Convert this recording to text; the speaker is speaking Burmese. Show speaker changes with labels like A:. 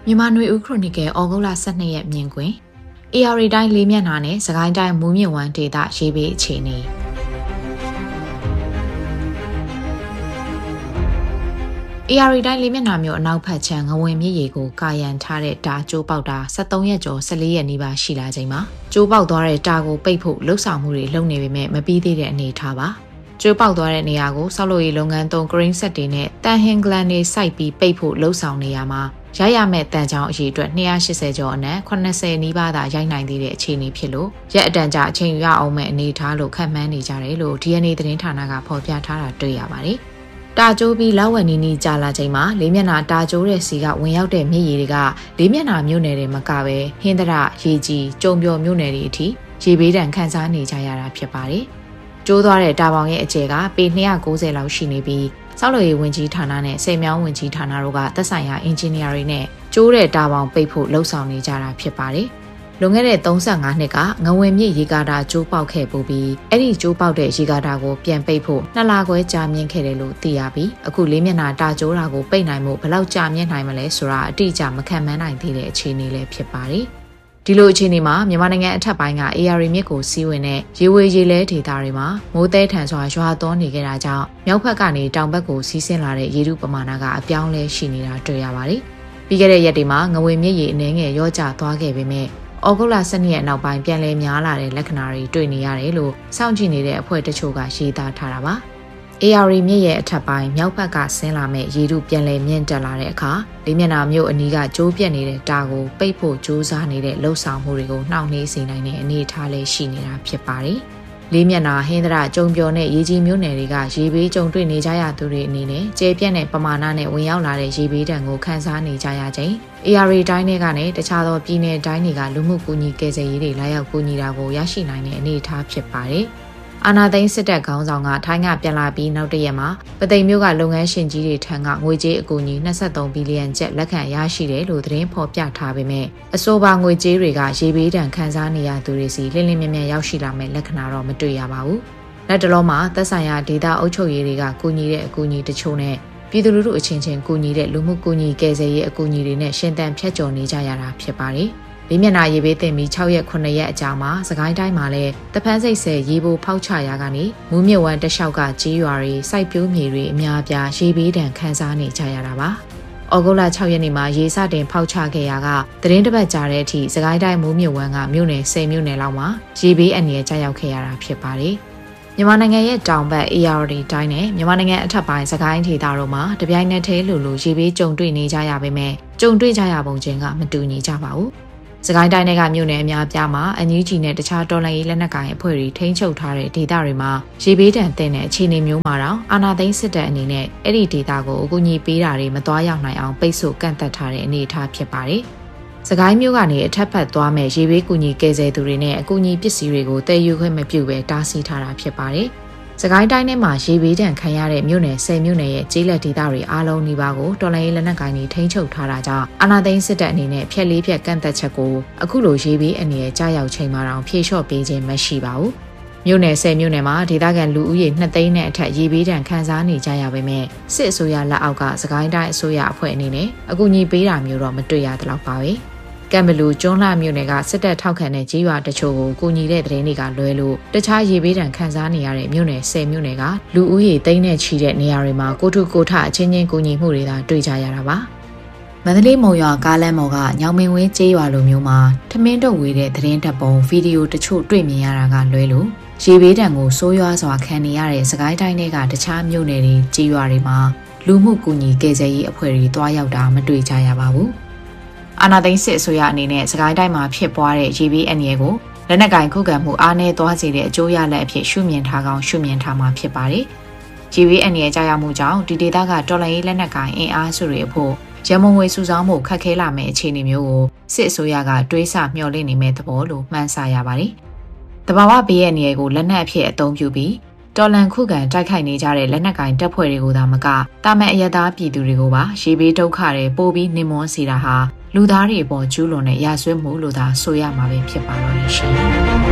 A: မြန်မာနွေဦးခရိုနီကယ်ဩဂုတ်လ12ရက်မြင်ကွင်း AR တိုင်းလေးမျက်နှာနဲ့စကိုင်းတိုင်းမူးမြင့်ဝမ်းဒေသရေးပေးအခြေအနေ AR တိုင်းလေးမျက်နှာမျိုးအနောက်ဖက်ခြမ်းငဝင်မြစ်ရေကိုကာယံထားတဲ့တာကျိုးပေါက်တာ73ရက်ကျော်14ရက်နီးပါးရှိလာချိန်မှာကျိုးပေါက်သွားတဲ့တာကိုပိတ်ဖို့လှုပ်ဆောင်မှုတွေလုပ်နေပေမဲ့မပြီးသေးတဲ့အနေထားပါကျိုးပေါက်သွားတဲ့နေရာကိုဆောက်လုပ်ရေးလုပ်ငန်းသုံး crane set တွေနဲ့တန်ဟင်ဂလန်တွေစိုက်ပြီးပိတ်ဖို့လှုပ်ဆောင်နေရမှာရရမဲ့တန်ချောင်းအရေးအတွက်280ကျော်အနက်80နီးပါးသာရိုက်နိုင်သေးတဲ့အခြေအနေဖြစ်လို့ရက်အတန်ကြာအချိန်ယူရအောင်မဲ့အနေထားလို့ခန့်မှန်းနေကြတယ်လို့ DNA သတင်းဌာနကဖော်ပြထားတာတွေ့ရပါတယ်။တာကျိုးပြီးလောက်ဝနီနီကြာလာချိန်မှာလေးမျက်နှာတာကျိုးတဲ့စီကဝင်ရောက်တဲ့မြစ်ရေတွေကလေးမျက်နှာမြို့နယ်တွေမကပဲဟင်းသရရေကြီးကျုံပြော်မြို့နယ်တွေအထိရေဘေးဒဏ်ခံစားနေကြရတာဖြစ်ပါတယ်။ကျိုးသွားတဲ့တာပေါင်ရဲ့အကျယ်ကပေ290လောက်ရှိနေပြီးဆောက်လုပ်ရေးဝန်ကြီးဌာနနဲ့စေမြောင်းဝန်ကြီးဌာနတို့ကသက်ဆိုင်ရာအင်ဂျင်နီယာတွေနဲ့ကျိုးတဲ့တာပေါင်ပိတ်ဖို့လှုံ့ဆော်နေကြတာဖြစ်ပါတယ်။လွန်ခဲ့တဲ့35နှစ်ကငဝင်မြစ်ရေကာတာကျိုးပေါက်ခဲ့ပူပြီးအဲ့ဒီကျိုးပေါက်တဲ့ရေကာတာကိုပြန်ပိတ်ဖို့2လခွဲကြာမြင့်ခဲ့တယ်လို့သိရပြီးအခုလေးမျက်နှာတာကျိုးတာကိုပိတ်နိုင်မှုဘယ်လောက်ကြာမြင့်နိုင်မလဲဆိုတာအတိအကျမခန့်မှန်းနိုင်သေးတဲ့အခြေအနေလည်းဖြစ်ပါတယ်။ဒီလိုအခြေအနေမှာမြန်မာနိုင်ငံအထက်ပိုင်းက AR မြစ်ကိုစီးဝင်တဲ့ရေဝေရေလဲဒေသတွေမှာမိုးသဲထန်စွာရွာသွန်းနေကြတာကြောင့်မြောက်ဘက်ကနေတောင်ဘက်ကိုစီးဆင်းလာတဲ့ရေထုပမာဏကအပြောင်းလဲရှိနေတာတွေ့ရပါတယ်။ပြီးခဲ့တဲ့ရက်တွေမှာငဝင်မြစ်ရေအနှဲငယ်ရောကျသွားခဲ့ပေမဲ့ဩဂုတ်လ12ရက်နောက်ပိုင်းပြန်လည်များလာတဲ့လက္ခဏာတွေတွေ့နေရတယ်လို့စောင့်ကြည့်နေတဲ့အဖွဲ့တချို့ကရေးသားထားတာပါ။ AR မြစ်ရဲ့အထက်ပိုင်းမြောက်ဘက်ကဆင်းလာမဲ့ရေထုပြန်လည်မြင့်တက်လာတဲ့အခါလေးမျက်နှာမြို့အနီးကကျိုးပြက်နေတဲ့တာကိုပိတ်ဖို့ကြိုးစားနေတဲ့လှုပ်ဆောင်မှုတွေကိုနှောင့်နှေးစေနိုင်တဲ့အနေအထားလေးရှိနေတာဖြစ်ပါတယ်။လေးမျက်နှာဟင်းသရကျုံပြော်နဲ့ရေကြီးမြို့နယ်တွေကရေဘေးကြုံတွေ့နေကြရသူတွေအနေနဲ့ကျေပြက်တဲ့ပမာဏနဲ့ဝင်ရောက်လာတဲ့ရေဘေးဒဏ်ကိုခံစားနေကြရချိန် AR တိုင်းတွေကနေတခြားသောပြည်내တိုင်းတွေကလူမှုကူညီကယ်ဆယ်ရေးတွေလာရောက်ကူညီတာကိုရရှိနိုင်တဲ့အနေအထားဖြစ်ပါတယ်။အာနာသိန်းစစ်တပ်ခေါင်းဆောင်ကထိုင်းကပြန်လာပြီးနောက်တရက်မှာပသိမ်မြို့ကလုပ်ငန်းရှင်ကြီးတွေထံကငွေကြေးအကူအညီ23ဘီလီယံကျပ်လက်ခံရရှိတယ်လို့သတင်းဖော်ပြထားပေမဲ့အဆိုပါငွေကြေးတွေကရေဘေးဒဏ်ခံစားနေရသူတွေစီလင်းလင်းမြမြရောက်ရှိလာမဲ့လက္ခဏာတော့မတွေ့ရပါဘူး။လက်တလုံးမှာသက်ဆိုင်ရာဒေသအုပ်ချုပ်ရေးတွေကကူညီတဲ့အကူအညီတချို့နဲ့ပြည်သူလူထုအချင်းချင်းကူညီတဲ့လူမှုကူညီကယ်ဆယ်ရေးအကူအညီတွေနဲ့ရှင်သန်ဖြတ်ကျော်နေကြရတာဖြစ်ပါတယ်။လေးမျက်နှာရေဘေးတင်ပြီး6ရက်9ရက်အကြာမှာစကိုင်းတိုင်းမှာလည်းတပန်းစိတ်ဆယ်ရေပိုဖောက်ချရာကနေမူးမြစ်ဝမ်းတလျှောက်ကကြေးရွာတွေစိုက်ပျိုးမြေတွေအများအပြားရေဘေးဒဏ်ခံစားနေကြရတာပါ။ဩဂုတ်လ6ရက်နေ့မှာရေစတင်ဖောက်ချခဲ့ရာကသတင်းတစ်ပတ်ကြာတဲ့အထိစကိုင်းတိုင်းမူးမြစ်ဝမ်းကမြို့နယ်10မြို့နယ်လောက်မှာရေဘေးအန္တရာယ်ကျရောက်ခဲ့ရတာဖြစ်ပါတယ်။မြန်မာနိုင်ငံရဲ့တောင်ဘက် AR တိုင်းနဲ့မြန်မာနိုင်ငံအထက်ပိုင်းစကိုင်းဒေသတို့မှာတပြိုင်နက်တည်းလိုရေဘေးကြုံတွေ့နေကြရပေမဲ့ကြုံတွေ့ကြရပုံချင်းကမတူညီကြပါဘူး။စကိုင်းတိုင်းကမြို့နယ်အများပြားမှာအန်ယူဂျီနဲ့တခြားတော်လှန်ရေးလက်နက်ကိုင်အဖွဲ့တွေထိန်းချုပ်ထားတဲ့ဒေသတွေမှာရေဘေးဒဏ်သင့်တဲ့အခြေအနေမျိုးမှာတော့အာဏာသိမ်းစစ်တပ်အနေနဲ့အဲ့ဒီဒေသကိုအကူအညီပေးတာတွေမသွားရောက်နိုင်အောင်ပိတ်ဆို့ကန့်သတ်ထားတဲ့အနေအထားဖြစ်ပါတယ်။စကိုင်းမြို့ကနေအထက်ဘက်သွားမဲ့ရေဘေးကူညီကယ်ဆယ်သူတွေနဲ့အကူအညီပစ္စည်းတွေကိုတည်ယူခွင့်မပြုဘဲတားဆီးထားတာဖြစ်ပါတယ်။စကိုင်းတိုင်းထဲမှာရေဘေးဒဏ်ခံရတဲ့မြို့နယ်10မြို့နယ်ရဲ့ကျေးလက်ဒေသတွေအားလုံးဒီပါကိုတော်လှန်ရေးလက်နက်ကိုင်တွေထိန်းချုပ်ထားတာကြောင့်အာဏာသိမ်းစစ်တပ်အနေနဲ့ဖျက်လေးဖျက်ကန့်သက်ချက်ကိုအခုလိုရေဘေးအန္တရာယ်ကြားရောက်ချိန်မှာတောင်ဖြေလျှော့ပေးခြင်းမရှိပါဘူး။မြို့နယ်10မြို့နယ်မှာဒေသခံလူဦးရေ2သိန်းနဲ့အထက်ရေဘေးဒဏ်ခံစားနေကြရပေမဲ့စစ်အစိုးရလက်အောက်ကစကိုင်းတိုင်းအစိုးရအဖွဲ့အနေနဲ့အကူအညီပေးတာမျိုးတော့မတွေ့ရသလောက်ပါပဲ။ကံဘလူကျွန်းလှမြို့နယ်ကစစ်တပ်ထောက်ခံတဲ့ကြေးရွာတချို့ကိုကူညီတဲ့သတင်းတွေကလွဲလို့တခြားရေဘေးဒဏ်ခံစားနေရတဲ့မြို့နယ်10မြို့နယ်ကလူဦးရေသိန်းနဲ့ချီတဲ့နေရာတွေမှာကိုထုကိုထအချင်းချင်းကူညီမှုတွေသာတွေ့ကြရတာပါ။မန္တလေးမုံရွာကားလမ်းပေါ်ကညောင်မင်းဝင်းကြေးရွာလိုမျိုးမှာထမင်းတုပ်ဝေတဲ့သတင်းတပ်ပုံဗီဒီယိုတချို့တွေ့မြင်ရတာကလွဲလို့ရေဘေးဒဏ်ကိုဆိုးရွားစွာခံနေရတဲ့စကိုင်းတိုင်းတွေကတခြားမြို့နယ်တွေကြေးရွာတွေမှာလူမှုကူညီကယ်ဆယ်ရေးအဖွဲ့တွေတွားရောက်တာမတွေ့ကြရပါဘူး။အာဏာသိမ်းစစ်အစိုးရအနေနဲ့စကိုင်းတိုင်းမှာဖြစ်ပွားတဲ့ရေဘေးအန္တရာယ်ကိုလက်နက်ကင်ခုခံမှုအားနည်းသွားစေတဲ့အကျိုးရလဒ်အဖြစ်ရှုမြင်ထားကောင်းရှုမြင်ထားမှာဖြစ်ပါတယ်။ရေဘေးအန္တရာယ်ကြာရောက်မှုကြောင့်ဒီဒေသကတော်လှန်ရေးလက်နက်ကင်အင်အားစုတွေအဖို့ရမုံငွေစုဆောင်းမှုခက်ခဲလာမယ့်အခြေအနေမျိုးကိုစစ်အစိုးရကတွေးဆမျှော်လင့်နေမဲ့သဘောလို့မှန်းဆရပါတယ်။တဘာဝဘေးအန္တရာယ်ကိုလက်နက်အဖြစ်အသုံးပြုပြီးတော်လန်ခုခံတိုက်ခိုက်နေကြတဲ့လက်နက်ကင်တပ်ဖွဲ့တွေကိုသာမကတာမန်အရသားပြည်သူတွေကိုပါရေဘေးဒုက္ခတွေပို့ပြီးနှိမ်မွန်းစေတာဟာလူသားတွေအပေါ်ကျူးလွန်တဲ့ရာဇဝတ်မှုလို့သာဆိုရမှာပဲဖြစ်ပါတော့ရှင်